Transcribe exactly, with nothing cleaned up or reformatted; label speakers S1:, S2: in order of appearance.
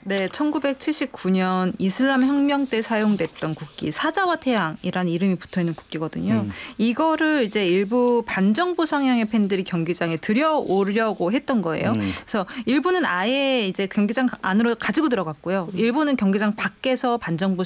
S1: 네, 천구백칠십구 년 이슬람 혁명 때 사용됐던 국기 사자와 태양이라는 이름이 붙어있는 국기거든요. 음. 이거를 이제 일부 반정부 성향의 팬들이 경기장에 들여오려고 했던 거예요. 음. 그래서 일부는 아예 이제 경기장 안으로 가지고 들어갔고요. 일부는 경기장 밖에서 반정부